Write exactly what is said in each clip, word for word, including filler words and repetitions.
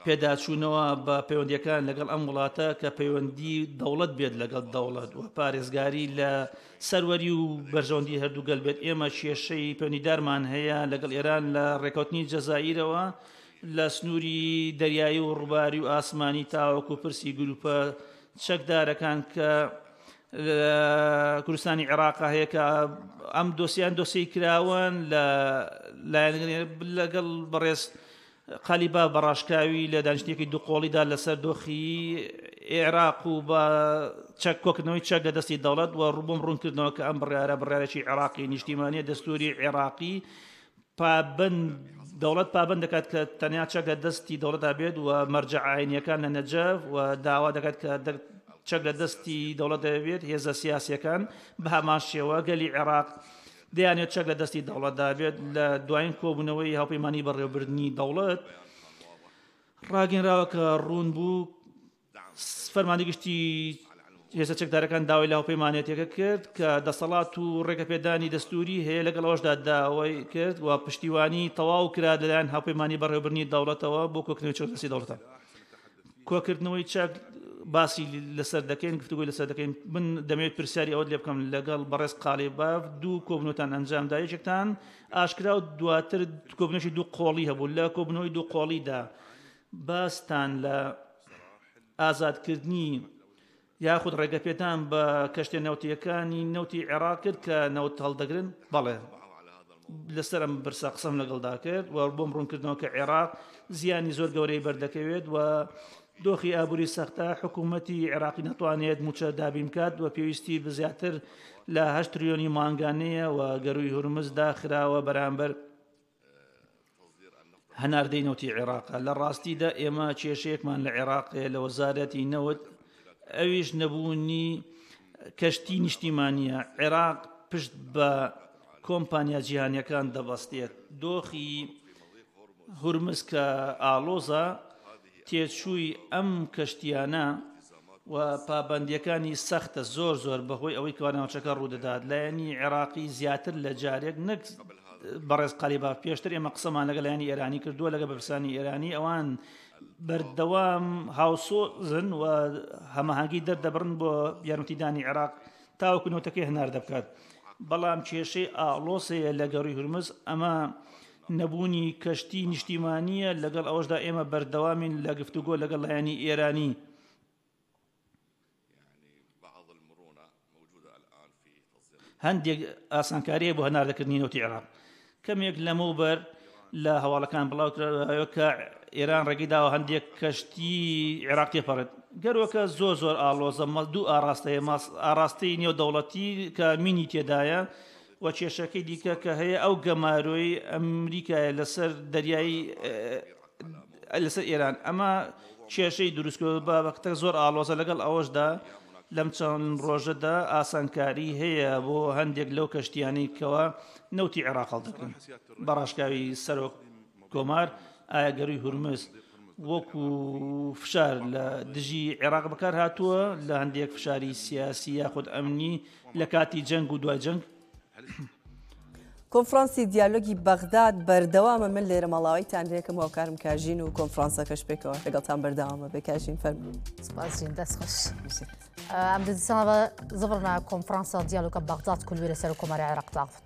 پێداچوونەوە بە پەیوەندیەکان لەگەڵ ئەم وڵاتە کە پەیوەندی دەوڵەت بێت لەگەڵ دەوڵەت و پارێزگاری لە سەروەری و بەرژەوەندی هەردوو گەل بێت. ئێمە کێشەی پەیوەندیدارمان هەیە لەگەڵ ئێران لە ڕێکەوتنی جەزائیرەوە لە سنووری دەریایی و ڕووباری و ئاسمانی تاوەکو پرسی گروپە چەکدارەکان کە کوردستانی عێراقا هەیە کە ئەم دۆسییان دۆسی کراون لە لەگەڵ بەڕێز قالیبا بەڕاشکاوی لە دانیشتێکی دووقۆڵیدا لەسەر دۆخی عێراق و بە چەک کۆکردنەوەی چەک لە دەستی دەوڵەت و ڕووبۆم ڕوونکردنەوە کە ئەم بڕیارە بڕیارێکی عێراقی نیشتیمانیە دەستوری عێراقی پابند دەوڵەت پابند دەکات کە تەنیا چەک لە دەستی دەوڵەتدا بێت و مەرجە عینیەکان لە نەجەف و داوا دەکات کە چەک لە دەستی دەوڵەت دەبێت هێزە سیاسیەکان بە هەمان شێوە گەلی عێراق دەیانێت چەک لە دەستی دەوڵەتدا بێت. لە دوایین کۆبوونەوەی هاوپەیمانی بەڕێوەبردننی دەوڵەت ڕاگەنراوە کە ڕوون بوو فەرمانی گشتی هێزە چەکدارەکان داوای لە هاوپەیمانێتێکە کرد کە دەسەڵات و ڕێگەپێدانی دەستوری هەیە لەگەڵ ئەوەشدا داوای کرد و پشتیوانی تەواو کرا لەلایەن هاوپەیمانی بەڕێوەبردننی دەوڵەتەوە بۆ کۆکردنەوەی چەک لە دەستی دەوڵەتە. کۆکردنەوەی چەک باسی لەسەر دەکەین گفتوگوی لەسەر دەکەین. من دەمەوێت پرسیاری ئەوە لێ بکەم لەگەڵ بەڕێز قالیباف دوو کۆبنەوەتان ئەنجامدا. یەکێکتان ئاشکرا و دواتر کۆبنەوەی دوو قۆڵی هەبوو. لە کۆبنەوەی دوو قۆڵیدا باستان لە ئازادکردنی یاخود ڕێگەپێدان بە کەشتێ نەوتیەکانی نەوتی عێراق کرد کە نەوت هەڵدەگرن. بەڵێ لەسەر ئەم برسا قسەم لەگەڵدا کرد و بۆم ڕوونکردنەوە کە عێراق زیانی زۆر گەورەی بەردەکەوێت و دۆخی ئابووری سەختە حکوومەتی عێراقی نەتوانێت موچە دابین بکات و پێویستی بزیاتر لە هەشت تریلیۆنی مانگانەیە و گەروی هورمز داخراوە بەرامبەر هەناردەی نەوتی عێراقە. لە ڕاستیدا ئێمە کێشەیەکمان لە عێراقێ لە وەزارەتی نەوت ئەویش نەبوونی کەشتی نیشتیمانیە. عێراق پشت بە کۆمپانیا جیهانیەکان دەبەستێت. دۆخی هورمز کە ئالۆزە تێچووی ئەم کەشتیانە و پابندیەکانی سەختە زۆر زۆر بەهۆی ئەوەی کەواناوچەکە ڕوودەدات لایەنی عێراقی زیاتر لە جارێک نەک بەڕێز قالیباف پێشتر ئێمە قسەمان لەگەڵ لایەنی ئێرانی کردووە لەگە بەرپرسانی ئێرانی ئەوان بەردەوام هاوسۆزن و هەمەهەنگی دەردەبڕن بۆ یارمەتیدانی عێراق تاوەکو نەوتەکەی هەنار دەبکات. بەڵام کێشەی ئاڵۆسەیە لە گەڕووی هورمز ئەمە نەبوونی کەشتی نیشتیمانیە. لەگەڵ ئەوەشدا ئێمە بەردەوامین لە گفتوگۆ لەگەڵ لایەنی ئێرانی. هەندێک ئاسانکاریە بۆ هەناردەکردنی نەوتی عێراق. کەمێک لەمەوبەر لە هەواڵەکان بڵاوکراوە کە ئێران ڕێگەی داوە هەندێک کەشتی عێراق تێپەڕێت. گەروەکە زۆر زۆر ئاڵۆزە دوو ئاراستەیە ئاراستەی نێودەوڵەتی کە مینی تێدایە و کێشەکەی دیکە کە هەیە ئەو گەماروی ئەمریکایە لەسەر دەریایی لەسەر ئێران. ئەمە کێشەی دروستکرد بابەتە زۆر ئاڵۆزە. لەگەڵ ئەوەشدا لەم چەند ڕۆژەدا ئاسانکاری هەیە بۆ هەندێک لەو کەشتیانەی کەوە نەوتی عێراق هەڵدەگرن. بەڕاشکاوی سەرۆک کۆمار ئایا گەرووی هورمز وەکو فشار لە دژی عێراق بەکار هاتووە لە هەندێک فشاری سیاسی یاخود ئەمنی لە کاتی جەنگ و دوای جەنگ؟ کۆنفرانسی دیالۆگی بەغداد بەردەوامە. من لێرە مەڵاویتان لێکم هاوکارم کاژین و کۆنفرانسەکەش پێکەوە لەگەڵتان بەردەوامە بێ کاژین فەرموو. سپاسین دەست خۆش. ئەم دەدیسانە زبرنا کۆنفرانسا دیالۆگە بەغداد کولوێرە سەر کۆماری عێراق داوت.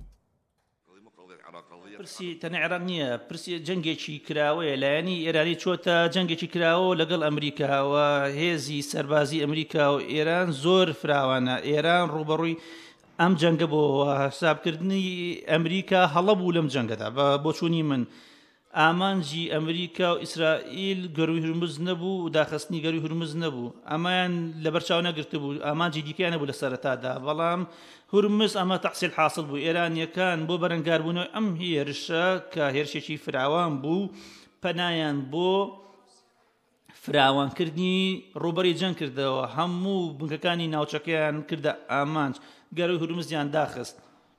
پرسی تەنە عێراق نییە، پرسی جەنگێکی کراوەیە. لایەنی ئێرانی چۆتە جەنگێکی کراوە لەگەڵ ئەمریکاوە. هێزی سەربازی ئەمریکا و ئێران زۆر فراوانە. ئێران ڕوبەڕووی ئەم جەنگە بۆ حسابکردنی ئەمریکا هەڵە بوو لەم جەنگەدا. بۆ چوونی من ئامانجی ئەمریکا و ئیسرائیل گەرووی هورمز نەبوو و داخستنی گەرووی هورمز نەبوو. ئەمایان لەبەرچاو نەگرتە بوو. ئامانجی دیکەیان نەبوو لە سەرەتادا. بەڵام هورمز ئەمە تەحسیل حاصل بوو. ئێرانیەکان بۆ بەرەنگاربوونەوەی ئەم هێرشە کە هێرشێکی فراوان بوو پەنایان بۆ فراوانکردنی ڕوبەری جەنگ کردەوە. هەموو بنکەکانی ناوچەکەیان کردە ئامانج. گەرووی هورمزیان داخست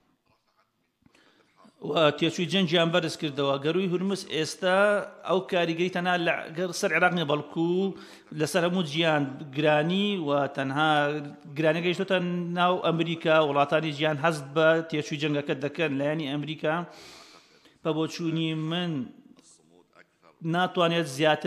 و تێچووی جەنگیان بەرز کردەوە. گەرووی هورمز ئێستا ئەو کاریگەری تەنها سەر عێراق نیە بەڵکو لەسەر هەموو جیان گرانی و تەنها گرانی گەیشتۆتە ناو ئەمریکا. وڵاتانی جیان هەست بە تێچووی جەنگەکە دەکەن لایەنی ئەمریکا. بە بۆچوونی من ناتوانێت زیاتر